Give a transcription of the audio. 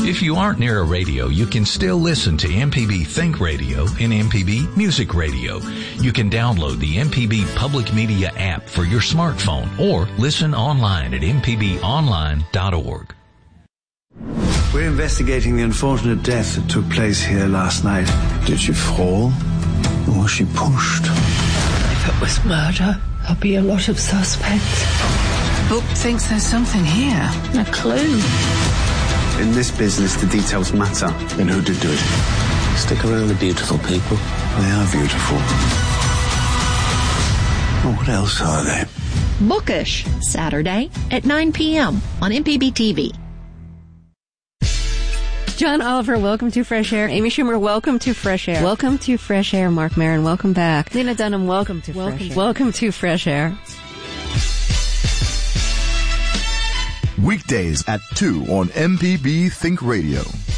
If you aren't near a radio, you can still listen to MPB Think Radio and MPB Music Radio. You can download the MPB Public Media app for your smartphone or listen online at mpbonline.org. We're investigating the unfortunate death that took place here last night. Did she fall or was she pushed? If it was murder, there'll be a lot of suspects. Book thinks there's something here. A clue. In this business, the details matter. Then who did do it? Stick around the beautiful people. They are beautiful. Well, what else are they? Bookish, Saturday at 9 p.m. on MPB TV. John Oliver, welcome to Fresh Air. Amy Schumer, welcome to Fresh Air. Welcome to Fresh Air. Mark Maron, welcome back. Lena Dunham, welcome to Fresh Air. Welcome to Fresh Air. Weekdays at 2 on MPB Think Radio.